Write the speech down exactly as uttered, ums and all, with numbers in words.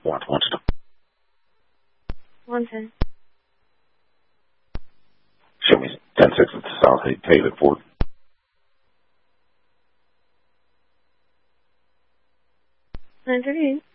One, one, two. One ten. Show me ten six at the South Haven Ford. Nine thirty eight.